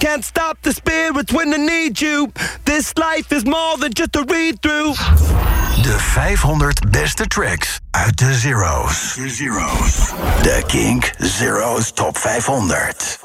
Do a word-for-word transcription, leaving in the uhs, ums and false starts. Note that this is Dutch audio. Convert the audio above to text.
can't stop the spirits when they need you. This life is more than just a read-through. De vijfhonderd beste tracks uit de Zero's. De Zero's. De Kink Zero's Top vijfhonderd.